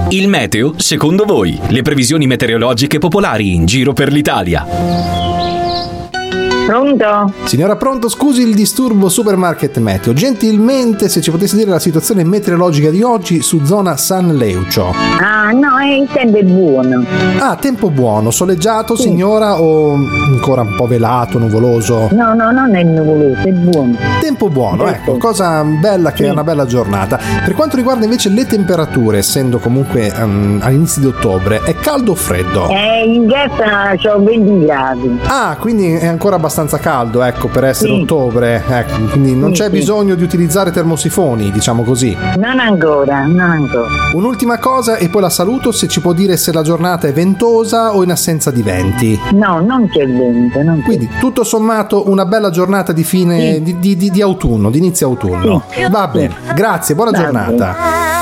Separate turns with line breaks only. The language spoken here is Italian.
Il meteo secondo voi, le previsioni meteorologiche popolari in giro per l'Italia.
Pronto?
Signora, pronto? Scusi il disturbo Supermarket Meteo. Gentilmente, se ci potesse dire la situazione meteorologica di oggi su zona San Leucio.
Ah, no, il tempo è buono.
Ah, tempo buono. Soleggiato, sì, signora, o ancora un po' velato, nuvoloso?
No, non è nuvoloso, è buono.
Tempo buono, ecco, cosa bella che è una bella giornata. Per quanto riguarda invece le temperature, essendo comunque all'inizio di ottobre, è caldo o freddo?
In Getta c'ho 20 gradi.
Ah, quindi è ancora abbastanza caldo, ecco, per essere ottobre, ecco, quindi non c'è bisogno di utilizzare termosifoni, diciamo così.
Non ancora.
Un'ultima cosa e poi la saluto, se ci può dire se la giornata è ventosa o in assenza di venti.
No, non c'è vento.
Quindi tutto sommato una bella giornata di fine di autunno, di inizio autunno. Va bene, grazie, buona giornata.